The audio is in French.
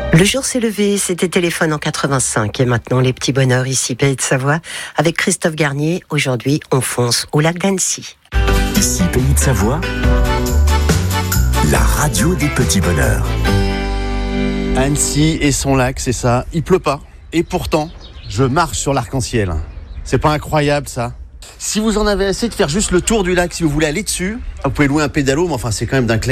Le jour s'est levé, c'était Téléphone en 85 et maintenant les petits bonheurs ici, Pays de Savoie, avec Christophe Garnier. Aujourd'hui, on fonce au lac d'Annecy. Ici, Pays de Savoie, la radio des petits bonheurs. Annecy et son lac, c'est ça. Il pleut pas. Et pourtant, je marche sur l'arc-en-ciel. C'est pas incroyable, ça? Si vous en avez assez de faire juste le tour du lac, si vous voulez aller dessus, vous pouvez louer un pédalo, mais enfin, c'est quand même d'un clair.